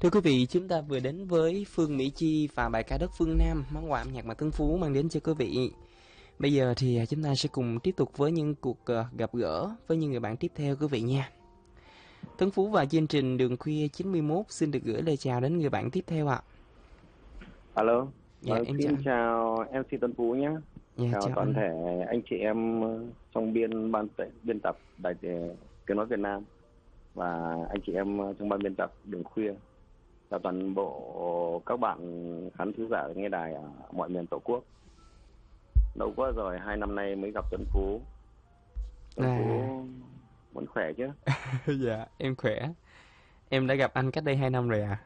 Thưa quý vị, chúng ta vừa đến với Phương Mỹ Chi và bài ca Đất Phương Nam, món quà âm nhạc mà Tuấn Phú mang đến cho quý vị. Bây giờ thì chúng ta sẽ cùng tiếp tục với những cuộc gặp gỡ với những người bạn tiếp theo quý vị nha. Tuấn Phú và chương trình Đường Khuya 91 xin được gửi lời chào đến người bạn tiếp theo ạ. Alo, Dạ, em xin chào MC Tuấn Phú nhé. Dạ, chào toàn thể anh chị em trong biên tập Đài Tiếng Nói Việt Nam và anh chị em trong ban biên tập Đường Khuya. Chào toàn bộ các bạn khán thính giả nghe đài ở mọi miền Tổ quốc. Lâu quá rồi, 2 năm nay mới gặp Tuấn Phú. Tuấn Phú vẫn khỏe chứ? Dạ, em khỏe. Em đã gặp anh cách đây 2 năm rồi à?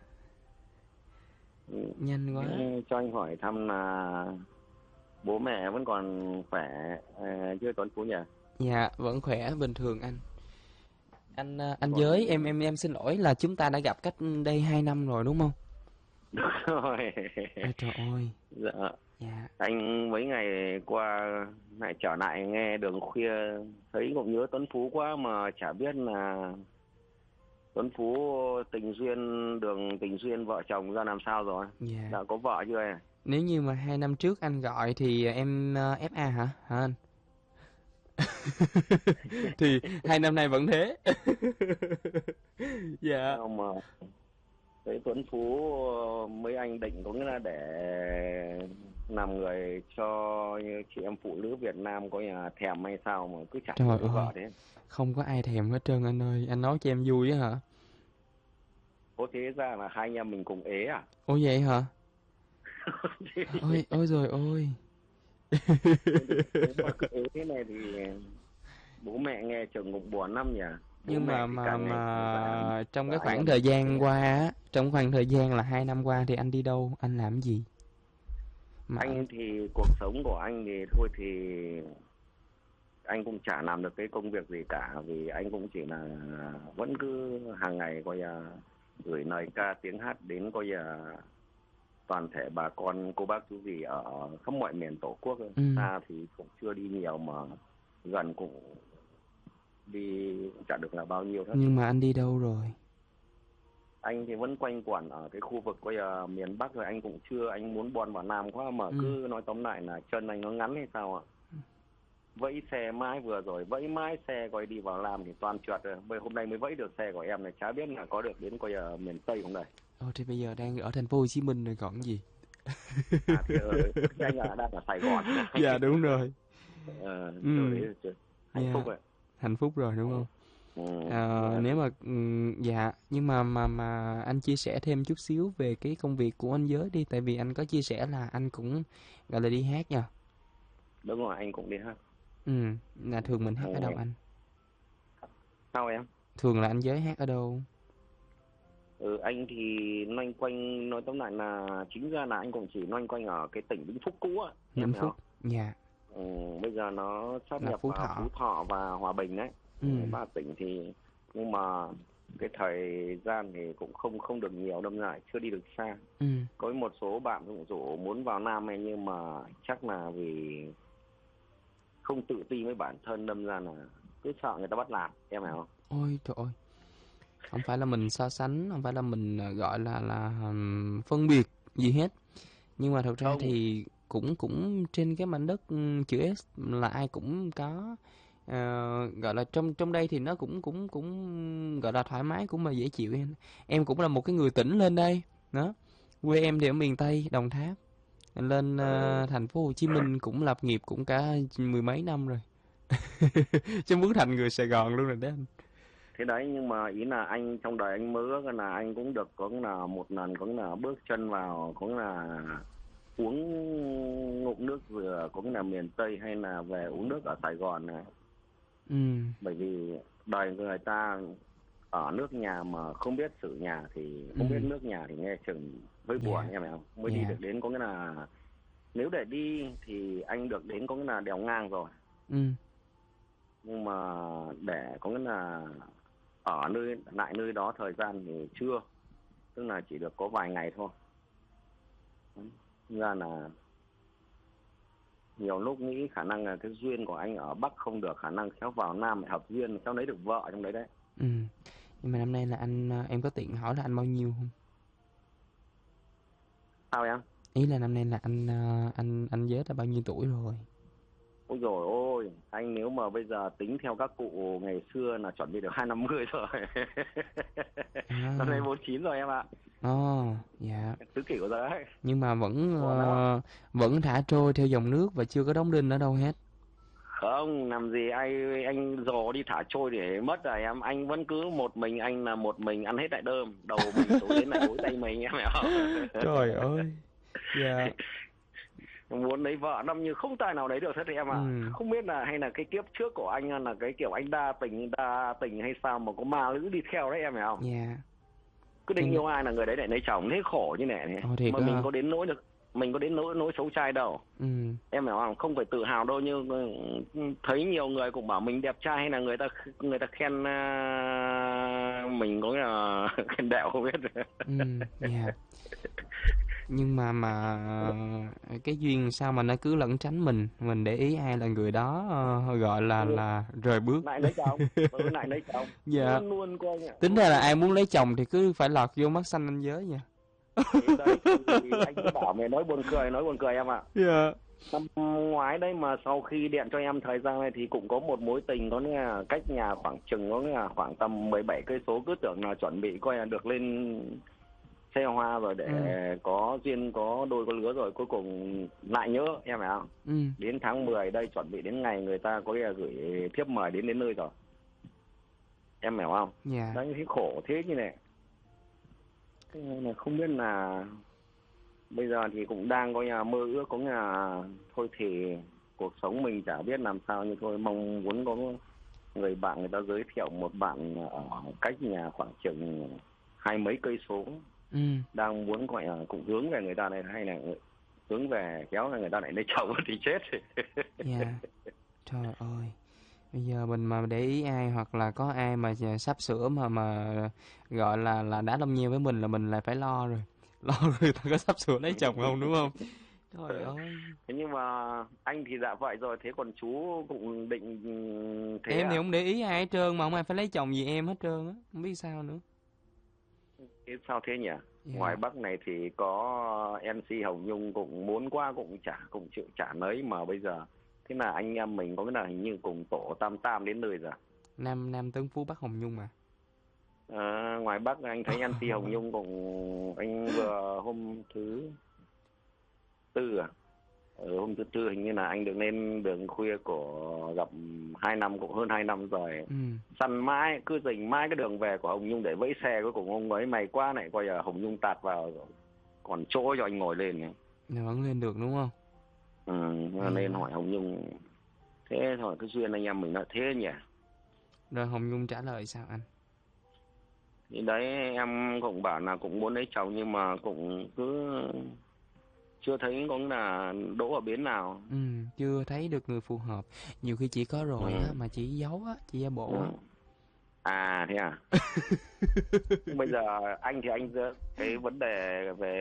Nhanh quá. Cho anh hỏi thăm là bố mẹ vẫn còn khỏe chưa Tuấn Phú nhỉ? Dạ, vẫn khỏe, bình thường anh. Anh với em xin lỗi là chúng ta đã gặp cách đây 2 năm rồi đúng không? Đúng rồi. Trời ơi. Dạ. Anh mấy ngày qua lại trở lại nghe Đường Khuya thấy cũng nhớ Tuấn Phú quá mà chả biết là Tuấn Phú tình duyên vợ chồng ra làm sao rồi? Dạ. Đã có vợ chưa em? Nếu như mà 2 năm trước anh gọi thì em FA hả anh? Thì 2 năm nay vẫn thế. Dạ. Không mà thấy Tuấn Phú mấy anh định có nghĩa là để làm người cho chị em phụ nữ Việt Nam có nhà thèm hay sao mà cứ chẳng có vợ thế. Không có ai thèm hết trơn anh ơi, anh nói cho em vui á hả? Ố thế ra là hai anh em mình cùng ế à? Ồ vậy hả? Ôi rồi ôi. Ế thế này thì bố mẹ nghe chừng cũng buồn lắm nhỉ. Nhưng mà trong cái khoảng thời gian qua á, trong khoảng thời gian là 2 năm qua thì anh đi đâu, anh làm gì? Anh thì cuộc sống của anh thì thôi thì anh cũng chả làm được cái công việc gì cả, vì anh cũng chỉ là vẫn cứ hàng ngày coi gửi lời ca tiếng hát đến coi toàn thể bà con cô bác chú dì ở khắp mọi miền Tổ quốc. Xa thì cũng chưa đi nhiều mà gần cũng đi cũng chả được là bao nhiêu hết. Nhưng mà anh đi đâu rồi? Anh thì vẫn quanh quẩn ở cái khu vực coi miền Bắc rồi, anh cũng chưa, anh muốn bon vào Nam quá mà cứ nói tóm lại là chân anh nó ngắn hay sao ạ? Vẫy xe mãi, vừa rồi vẫy mãi xe coi đi vào Nam thì toàn trượt rồi. Hôm nay mới vẫy được xe của em này, chả biết là có được đến coi miền Tây không đây. Thì bây giờ đang ở thành phố Hồ Chí Minh rồi còn gì. Thì anh đang ở Sài Gòn. Dạ đúng rồi. Hạnh phúc rồi. Hạnh phúc rồi đúng không? Nếu mà dạ, nhưng mà anh chia sẻ thêm chút xíu về cái công việc của anh Giới đi, tại vì anh có chia sẻ là anh cũng gọi là đi hát nha. Đúng rồi, anh cũng đi hát. Là thường mình hát ở đâu anh? Sao em? Thường là anh Giới hát ở đâu? Anh thì loanh quanh, nói tóm lại là chính ra là anh cũng chỉ loanh quanh ở cái tỉnh Vĩnh Phúc cũ á. Vĩnh Phúc, dạ. Bây giờ nó sáp nhập Phú vào Phú Thọ và Hòa Bình đấy. 3 tỉnh thì, nhưng mà cái thời gian thì cũng không được nhiều, đâm lại chưa đi được xa. Có một số bạn cũng rủ muốn vào Nam này, nhưng mà chắc là vì không tự tin với bản thân, đâm ra là cứ sợ người ta bắt làm, em hiểu không? Ôi trời ơi, không phải là mình so sánh, không phải là mình gọi là phân biệt gì hết, nhưng mà thực ra thì cũng trên cái mảnh đất chữ S là ai cũng có gọi là trong đây thì nó cũng gọi là thoải mái, cũng là dễ chịu. Em cũng là một cái người tỉnh lên đây đó, quê em thì ở miền Tây Đồng Tháp, lên thành phố Hồ Chí Minh cũng lập nghiệp cũng cả 10 mấy năm rồi. Chứ muốn thành người Sài Gòn luôn rồi đó anh. Thế đấy, nhưng mà ý là anh trong đời anh mơ ước là anh cũng được có là một lần có là bước chân vào có là uống ngụm nước vừa có là miền Tây, hay là về uống nước ở Sài Gòn này. Bởi vì đời người ta ở nước nhà mà không biết sự nhà thì không biết nước nhà thì nghe chừng hơi buồn, em hiểu không? Mới đi được đến có nghĩa là nếu để đi thì anh được đến có nghĩa là đèo ngang rồi. Nhưng mà để có nghĩa là ở nơi đó thời gian thì chưa, tức là chỉ được có vài ngày thôi. Ra là nhiều lúc nghĩ khả năng là cái duyên của anh ở Bắc không được, khả năng khéo vào Nam lại hợp duyên, khéo lấy được vợ trong đấy đấy. Nhưng mà năm nay là anh, em có tiện hỏi là anh bao nhiêu không? Sao em? Ý là năm nay là anh Giới là bao nhiêu tuổi rồi? Ôi dồi ôi, anh nếu mà bây giờ tính theo các cụ ngày xưa là chuẩn bị được 250 rồi. Năm nay À, 49 rồi em ạ. dạ. Tứ kỷ của đấy. Nhưng mà Buồn lắm. vẫn thả trôi theo dòng nước và chưa có đóng đinh ở đâu hết. Không, làm gì anh dò đi thả trôi để mất rồi em. Anh vẫn cứ một mình, anh là một mình ăn hết đại đơm. Đầu mình tối đến lại gối tay mình em hiểu không? Trời ơi. Dạ. Muốn lấy vợ năm như không tài nào đấy được hết em ạ. Ừ. Không biết là hay là cái kiếp trước của anh là cái kiểu anh đa tình hay sao mà có ma lữ đi theo đấy em hiểu không? Dạ. Cứ Cho định yêu ai là người đấy lại lấy chồng, thế khổ như này. thiệt Mà á mình hả? có đến nỗi được, mình có đến nỗi xấu trai đâu. Ừ. Em hiểu không? Không phải tự hào đâu, như thấy nhiều người cũng bảo mình đẹp trai hay là người ta khen mình có nghĩa là khen đẹo không biết. Dạ. Nhưng mà cái duyên sao mà nó cứ lẩn tránh mình để ý ai là người đó gọi là rời bước. Lại lấy chồng, lại lấy chồng, Dạ. luôn luôn coi nhỉ, Tính ra luôn là luôn. ai muốn lấy chồng thì cứ phải lọt vô mắt xanh anh Giới nha. Thì đấy thì anh cứ bảo mày nói buồn cười em ạ. Dạ. Năm ngoái đấy mà sau khi điện cho em thời gian này thì cũng có một mối tình có nghĩa là cách nhà khoảng chừng có nghĩa là khoảng tầm 17 cây số, cứ tưởng là chuẩn bị coi là được lên xe hoa rồi để có duyên có đôi có lứa rồi, cuối cùng lại nhớ em phải không? Đến tháng 10 đây chuẩn bị đến ngày người ta có nghĩa là gửi thiếp mời đến nơi rồi. Em hiểu không? Dạ. Đấy thấy khổ thế như này. Thế nên là không biết là bây giờ thì cũng đang có nhà mơ ước có nhà thôi thì cuộc sống mình chả biết làm sao, nhưng thôi mong muốn có người bạn người ta giới thiệu một bạn ở cách nhà khoảng chừng 20 mấy cây số. Đang muốn gọi là cũng hướng về người ta này, hay là hướng về kéo là người ta lại lấy chồng thì chết. Dạ. Trời ơi. Bây giờ mình mà để ý ai hoặc là có ai mà sắp sửa mà gọi là đã lâm nheo với mình là mình lại phải lo rồi. Lo rồi ta có sắp sửa lấy chồng không đúng không? Trời ơi. Thế nhưng mà anh thì dạ vậy rồi, thế còn chú cũng định thế Em thì à? không để ý ai hết trơn mà không ai phải lấy chồng gì em hết trơn á, không biết sao nữa. Thế sao thế nhỉ? Yeah. Ngoài Bắc này thì có MC Hồng Nhung cũng muốn qua cũng chịu trả nấy, mà bây giờ thế là anh em mình có cái là hình như cùng tổ tam tam đến nơi rồi. Nam Tấn Phú Bắc Hồng Nhung mà. Ngoài Bắc anh thấy MC Hồng Nhung cũng anh vừa hôm thứ tư hôm thứ tư hình như là anh được lên đường khuya của gặp 2 năm, cũng hơn 2 năm rồi. Săn mãi cứ dình mãi cái đường về của Hồng Nhung để vẫy xe, cuối cùng ông ấy mày quá này coi giờ Hồng Nhung tạt vào còn chỗ cho anh ngồi lên này. Vẫn lên được đúng không? Nên hỏi Hồng Nhung thế thôi, cái duyên anh em mình nói thế nhỉ. Rồi Hồng Nhung trả lời sao anh? Thì đấy em cũng bảo là cũng muốn lấy chồng nhưng mà cũng cứ chưa thấy có là đỗ ở bến nào. Chưa thấy được người phù hợp. Nhiều khi chỉ có rồi á mà chỉ giấu á, chỉ giả bộ á. À thế à? Bây giờ anh thì anh cái vấn đề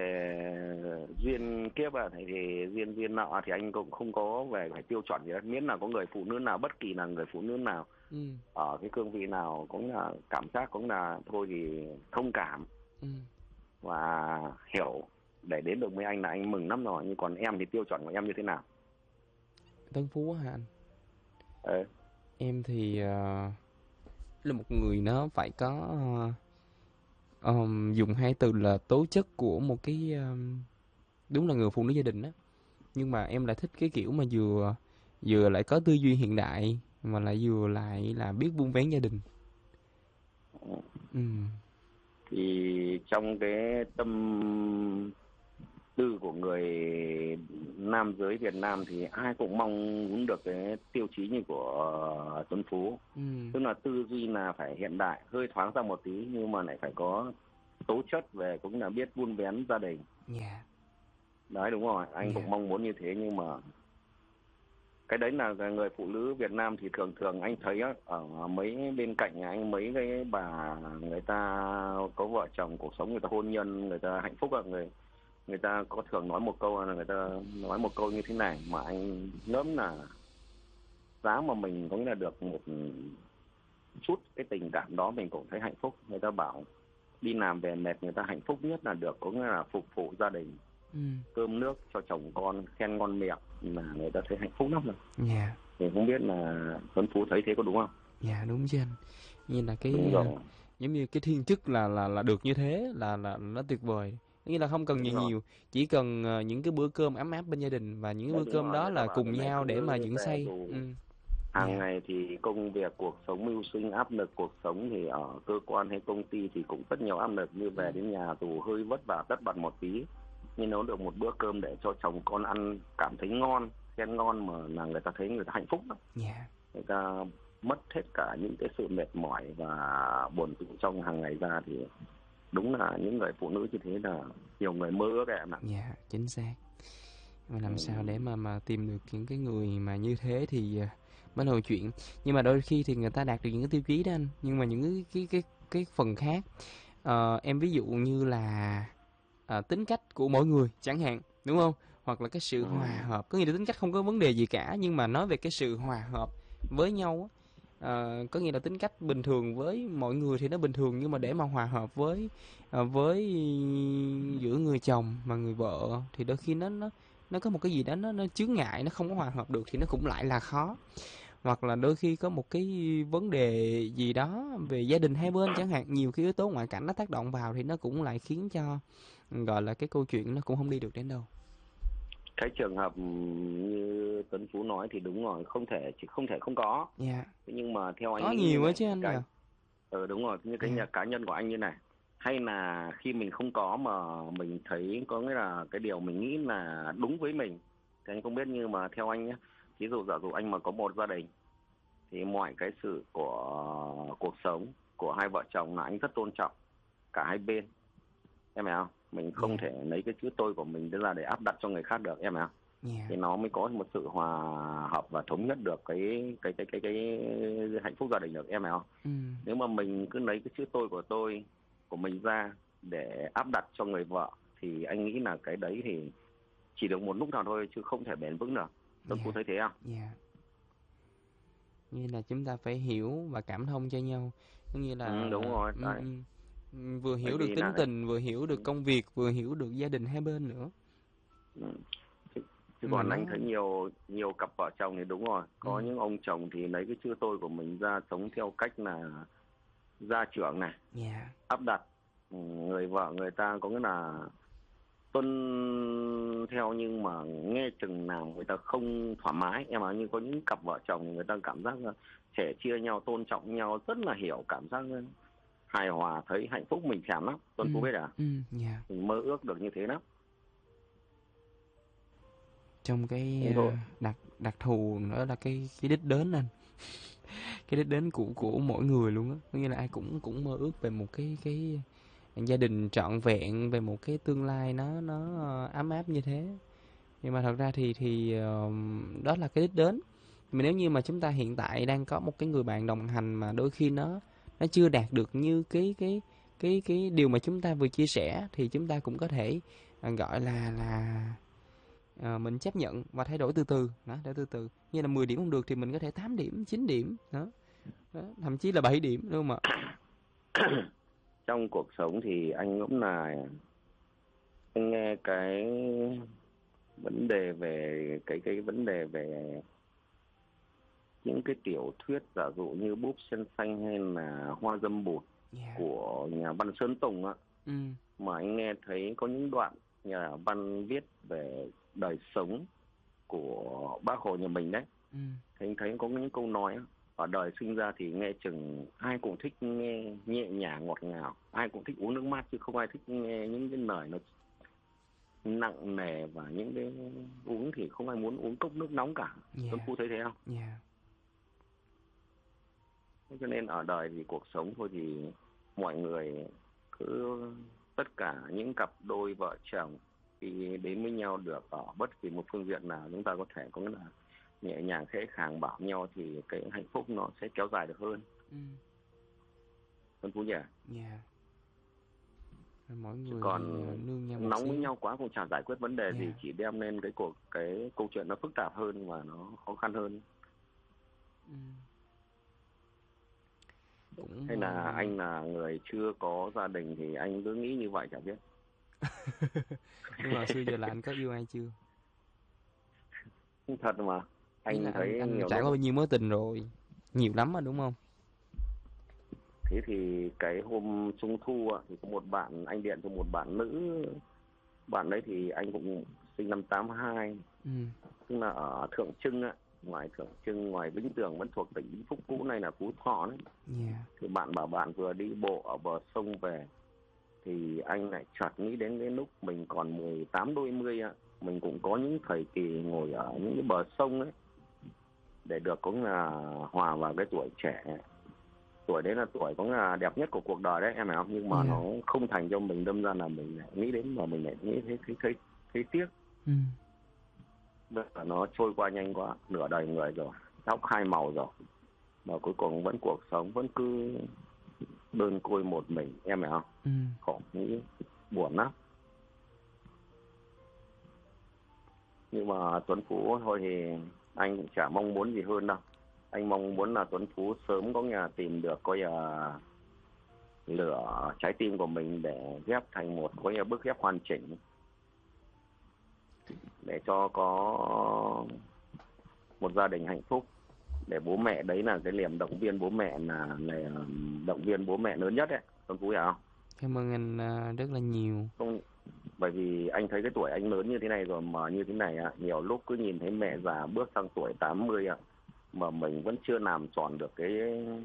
về duyên kiếp thì duyên nợ thì anh cũng không có về phải tiêu chuẩn gì hết, miễn là có người phụ nữ nào, bất kỳ là người phụ nữ nào ở cái cương vị nào cũng là cảm giác cũng là thôi thì thông cảm và hiểu để đến được với anh là anh mừng lắm rồi. Nhưng còn em thì tiêu chuẩn của em như thế nào? Tấn Phú hả anh? Em thì là một người nó phải có dùng hai từ là tố chất của một cái đúng là người phụ nữ gia đình á, nhưng mà em lại thích cái kiểu mà vừa lại có tư duy hiện đại mà lại vừa lại là biết vun vén gia đình. Thì trong cái tâm tư của người nam giới Việt Nam thì ai cũng mong muốn được cái tiêu chí như của Tuấn Phú. Tức là tư duy là phải hiện đại, hơi thoáng ra một tí nhưng mà lại phải có tố chất về cũng là biết vun vén gia đình. Đấy đúng rồi, anh cũng mong muốn như thế, nhưng mà cái đấy là người phụ nữ Việt Nam thì thường anh thấy ở mấy bên cạnh nhà anh mấy cái bà người ta có vợ chồng, cuộc sống người ta hôn nhân người ta hạnh phúc, người ta có thường nói một câu là người ta nói một câu như thế này mà anh ngẫm là giá mà mình có nghĩa là được một chút cái tình cảm đó mình cũng thấy hạnh phúc. Người ta bảo đi làm về mệt, người ta hạnh phúc nhất là được có nghĩa là phục vụ gia đình. cơm nước cho chồng con, khen ngon miệng là người ta thấy hạnh phúc lắm rồi. Dạ. Thì không biết là Tuấn Phú thấy thế có đúng không? Dạ đúng chứ anh. Như là Đúng rồi, giống như cái thiên chức là được như thế là nó tuyệt vời. Nghĩa là không cần đúng nhiều rồi. nhiều, chỉ cần những cái bữa cơm ấm áp bên gia đình, và những cái Đấy, bữa đúng cơm rồi, đó người ta là bảo cùng là mẹ nhau để mà cứ dựng về xây. dù hàng Dạ. ngày thì công việc, cuộc sống mưu sinh, áp lực cuộc sống thì ở cơ quan hay công ty thì cũng rất nhiều áp lực, như về đến nhà dù hơi vất vả tất bật một tí, nhưng nấu được một bữa cơm để cho chồng con ăn cảm thấy ngon, khen ngon mà là người ta thấy người ta hạnh phúc lắm. Dạ. Người ta mất hết cả những cái sự mệt mỏi và buồn tủi trong hàng ngày ra, thì đúng là những người phụ nữ như thế là nhiều người mơ ước em ạ. Dạ, chính xác. Mà Ừ, làm sao để mà tìm được những cái người mà như thế thì mới là câu chuyện. Nhưng mà đôi khi thì người ta đạt được những cái tiêu chí đó anh, nhưng mà những cái phần khác, em ví dụ như là tính cách của mỗi người chẳng hạn, đúng không? Hoặc là cái sự ừ, hòa hợp, có nghĩa là tính cách không có vấn đề gì cả, nhưng mà nói về cái sự hòa hợp với nhau á, có nghĩa là tính cách bình thường với mọi người thì nó bình thường, nhưng mà để mà hòa hợp với giữa người chồng và người vợ thì đôi khi nó có một cái gì đó nó chướng ngại, nó không có hòa hợp được thì nó cũng lại là khó. Hoặc là đôi khi có một cái vấn đề gì đó về gia đình hai bên chẳng hạn, nhiều cái yếu tố ngoại cảnh nó tác động vào thì nó cũng lại khiến cho, gọi là, cái câu chuyện nó cũng không đi được đến đâu. cái trường hợp như Tuấn Phú nói thì đúng rồi, không thể chỉ không thể không có. Dạ, Thế nhưng mà theo anh có nghĩ như nhiều á này, chứ anh nhỉ? đúng rồi, như cái nhà Dạ, cá nhân của anh như này, hay là khi mình không có mà mình thấy có nghĩa là cái điều mình nghĩ là đúng với mình, thì anh không biết, nhưng mà theo anh nhé, ví dụ giả dụ anh mà có một gia đình thì mọi cái sự của cuộc sống của hai vợ chồng là anh rất tôn trọng cả hai bên, em hiểu không? Mình không dạ, thể lấy cái chữ tôi của mình ra để áp đặt cho người khác được, em hiểu không? dạ, Thì nó mới có một sự hòa hợp và thống nhất được cái hạnh phúc gia đình được, em hiểu không? ừm, Nếu mà mình cứ lấy cái chữ tôi của mình ra để áp đặt cho người vợ thì anh nghĩ là cái đấy thì chỉ được một lúc nào thôi chứ không thể bền vững được. Tôi cũng dạ, thấy thế không? dạ. Như là chúng ta phải hiểu và cảm thông cho nhau, có nghĩa Ừ, là đúng rồi đấy. vừa Bởi hiểu được vì tính là tình, vừa hiểu được công việc, vừa hiểu được gia đình hai bên nữa. ừ, chứ, chứ Mà còn nó anh thấy nhiều nhiều cặp vợ chồng thì đúng rồi, có ừm, những ông chồng thì lấy cái chữ tôi của mình ra sống theo cách là gia trưởng này, dạ, áp đặt người vợ người ta, có nghĩa là tuân theo, nhưng mà nghe chừng nào người ta không thoải mái, em bảo như có những cặp vợ chồng người ta cảm giác là sẻ chia nhau, tôn trọng nhau, rất là hiểu, cảm giác hài hòa, thấy hạnh phúc, mình thèm lắm. Tuân Phú biết à, dạ. mình mơ ước được như thế lắm. Trong cái, Thế thôi. đặc đặc thù nữa là cái đích đến anh, cái đích đến của mỗi người luôn á, có nghĩa là ai cũng cũng mơ ước về một cái gia đình trọn vẹn, về một cái tương lai nó ấm áp như thế. Nhưng mà thật ra thì đó là cái đích đến. Mà nếu như mà chúng ta hiện tại đang có một cái người bạn đồng hành mà đôi khi nó chưa đạt được như cái điều mà chúng ta vừa chia sẻ, thì chúng ta cũng có thể, gọi là mình chấp nhận và thay đổi từ từ, đó, để từ từ. Như là 10 điểm không được thì mình có thể 8 điểm, 9 điểm, đó. Đó, thậm chí là 7 điểm, đúng không ạ? Trong cuộc sống thì anh cũng là anh nghe cái vấn đề về cái vấn đề về những cái tiểu thuyết, giả dụ như Búp Sen Xanh hay là Hoa Dâm Bụt Yeah. của nhà văn Sơn Tùng á, Ừm, mà anh nghe thấy có những đoạn nhà văn viết về đời sống của bác Hồ nhà mình đấy, ừm, thì anh thấy có những câu nói á, ở đời sinh ra thì nghe chừng ai cũng thích nghe nhẹ nhàng ngọt ngào, ai cũng thích uống nước mát chứ không ai thích nghe những cái lời nó nặng nề, và những cái uống thì không ai muốn uống cốc nước nóng cả. Tuấn yeah, Phú thấy thế không? yeah, Thế cho nên ở đời thì cuộc sống thôi thì mọi người cứ, tất cả những cặp đôi vợ chồng khi đến với nhau được ở bất kỳ một phương diện nào, chúng ta có thể có nghĩa là nhẹ nhàng khẽ khàng bảo nhau thì cái hạnh phúc nó sẽ kéo dài được hơn. ừm, Tuấn Phú nhỉ? yeah. Rồi mỗi Chứ người thì, còn nương nhau một nóng với xíu. nhau quá cũng chả giải quyết vấn đề gì, Yeah, chỉ đem lên cái câu chuyện nó phức tạp hơn và nó khó khăn hơn. ừm, Hay cũng, là anh là người chưa có gia đình thì anh cứ nghĩ như vậy chả biết. Nhưng mà hồi xưa giờ là anh có yêu ai chưa? Thật mà, Ý là anh thấy anh nhiều trải qua lúc bao nhiêu mối tình rồi? Nhiều lắm mà đúng không? thế thì cái hôm trung thu thì có một bạn anh điện cho một bạn nữ, bạn đấy thì anh cũng sinh năm 82, Ừ, tức là ở Thượng Trưng ngoài Thượng Trưng, ngoài Vĩnh Tường, vẫn thuộc tỉnh Vĩnh Phúc cũ, này là Phú Thọ đấy. yeah, Thì bạn bảo bạn vừa đi bộ ở bờ sông về, thì anh lại chợt nghĩ đến cái lúc mình còn 18 đôi mươi mình cũng có những thời kỳ ngồi ở những cái bờ sông ấy, để được cũng là hòa vào cái tuổi trẻ. Tuổi đấy là tuổi cũng là đẹp nhất của cuộc đời đấy em hiểu không, nhưng mà yeah, nó không thành cho mình, đâm ra là mình lại nghĩ đến, mà mình lại nghĩ thấy tiếc. ừ, Bây giờ nó trôi qua nhanh quá, nửa đời người rồi, tóc hai màu rồi, mà cuối cùng vẫn cuộc sống vẫn cứ đơn côi một mình, em hiểu không? ừ. Khổ, nghĩ buồn lắm. Nhưng mà Tuấn Phú thôi thì anh cũng chả mong muốn gì hơn đâu. Anh mong muốn là Tuấn Phú sớm có nhà tìm được coi lửa trái tim của mình, để ghép thành một có bức ghép hoàn chỉnh, để cho có một gia đình hạnh phúc, để bố mẹ, đấy là cái niềm động viên bố mẹ, là động viên bố mẹ lớn nhất đấy, Tuấn Phú hiểu không? Cảm ơn anh rất là nhiều. Không, bởi vì anh thấy cái tuổi anh lớn như thế này rồi mà như thế này nhiều lúc cứ nhìn thấy mẹ già bước sang tuổi 80 mà mình vẫn chưa làm tròn được cái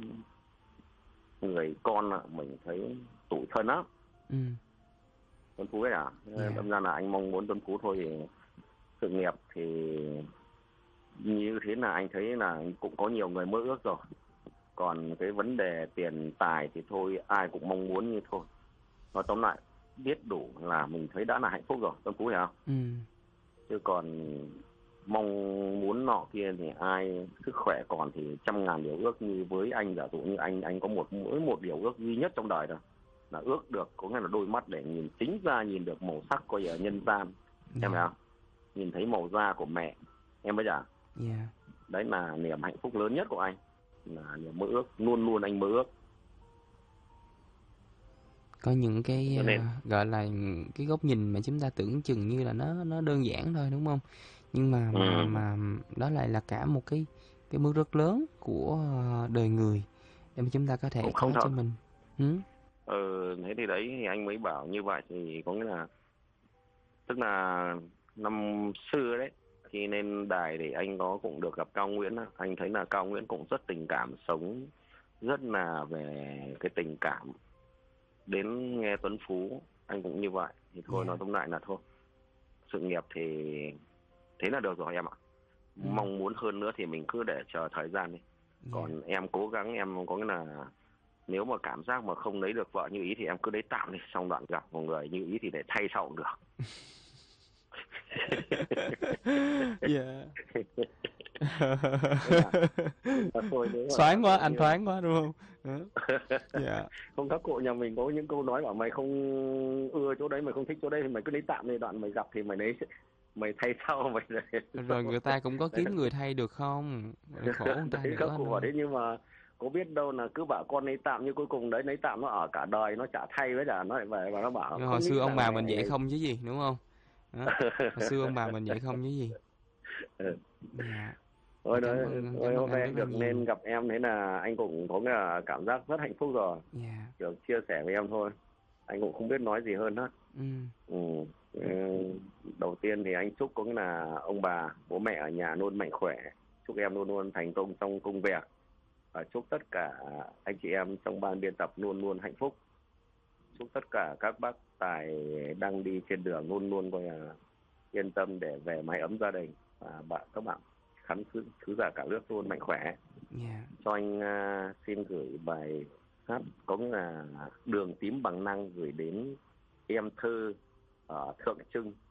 người con mình thấy tủi thân lắm. Ừ, Tuấn Phú ấy yeah, đâm ra là anh mong muốn Tuấn Phú thôi thì sự nghiệp thì như thế, là anh thấy là cũng có nhiều người mơ ước rồi, còn cái vấn đề tiền tài thì thôi ai cũng mong muốn như thôi. Nói tóm lại, biết đủ là mình thấy đã là hạnh phúc rồi, Tuấn Phú hiểu không? ừ, Chứ còn mong muốn nọ kia thì ai, sức khỏe còn thì trăm ngàn điều ước. Như với anh, giả dụ như anh có mỗi một điều ước duy nhất trong đời thôi, là ước được có nghĩa là đôi mắt để nhìn chính ra, nhìn được màu sắc coi ở nhân gian, em hiểu yeah, không? Nhìn thấy màu da của mẹ em bây giờ, yeah. đấy là niềm hạnh phúc lớn nhất của anh, là niềm mơ ước, luôn luôn anh mơ ước. Có những cái Cho nên gọi là cái góc nhìn mà chúng ta tưởng chừng như là nó đơn giản thôi đúng không? Nhưng mà đó lại là cả một cái bước rất lớn của đời người để mà chúng ta có thể cũng không có thật. cho mình. Ừ, Thế thì đấy thì anh mới bảo như vậy, thì có nghĩa là, tức là năm xưa đấy, khi lên đài thì anh cũng được gặp Cao Nguyễn anh thấy là Cao Nguyễn cũng rất tình cảm, sống rất là về cái tình cảm. Đến nghe Tuấn Phú anh cũng như vậy, thì thôi nói yeah, tóm lại là thôi, sự nghiệp thì thế là được rồi em ạ. ừ, Mong muốn hơn nữa thì mình cứ để chờ thời gian đi. yeah. Còn em cố gắng, em có nghĩa là nếu mà cảm giác mà không lấy được vợ như ý thì em cứ lấy tạm đi, xong đoạn gặp một người như ý thì để thay sau cũng được. Yeah. Nhưng mà thôi, nếu mà giả Thoáng quá, dụ anh như thoáng quá đúng không? Ừ, dạ, không, các cụ nhà mình có những câu nói bảo mày không ưa chỗ đấy, mày không thích chỗ đấy thì mày cứ lấy tạm đi, đoạn mày gặp thì mày lấy, mày thay sau, mày lấy rồi sau. người ta cũng có Đấy, kiếm người thay được không? Khổ người ta đấy các nữa anh cụ bảo ơi. đấy, nhưng mà có biết đâu là cứ bảo con lấy tạm, nhưng cuối cùng đấy lấy tạm nó ở cả đời nó chả thay, với cả nó lại về và nó bảo Nhưng hồi không nghĩ xưa ông rằng bà mình mẹ vậy ngày. không chứ gì, đúng không? Đó. Hồi xưa ông bà mình vậy không chứ gì. Ừ. Dạ. Và Thôi đấy, thôi cảm ơn hôm nay anh rất anh là được nhiều. nên gặp em, thế là anh cũng có là cảm giác rất hạnh phúc rồi, Dạ. được chia sẻ với em thôi, anh cũng không biết nói gì hơn hết. Ừ. Ừ. Ừ. Đầu tiên thì anh chúc có nghĩa là ông bà bố mẹ ở nhà luôn mạnh khỏe, chúc em luôn luôn thành công trong công việc, và chúc tất cả anh chị em trong ban biên tập luôn luôn hạnh phúc. Chúc tất cả các bác tài đang đi trên đường luôn luôn coi là yên tâm để về mái ấm gia đình, và các bạn khán giả cả nước luôn mạnh khỏe. Dạ. Cho anh xin gửi bài hát có nghĩa là Đường Tím Bằng Năng, gửi đến em Thơ ở Thượng Trưng.